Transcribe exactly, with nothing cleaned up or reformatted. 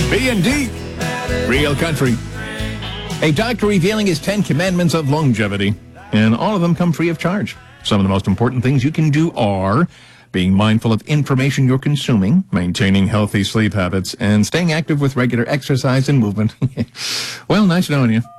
B and D, Real Country. A doctor revealing his Ten Commandments of longevity, and all of them come free of charge. Some of the most important things you can do are being mindful of information you're consuming, maintaining healthy sleep habits, and staying active with regular exercise and movement. Well, nice knowing you.